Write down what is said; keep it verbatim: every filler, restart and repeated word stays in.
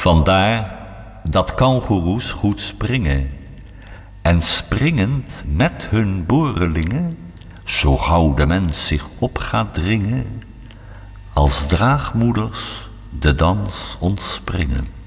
Vandaar dat kangoeroes goed springen. En springend met hun boorlingen, zo gauw de mens zich op gaat dringen, als draagmoeders de dans ontspringen.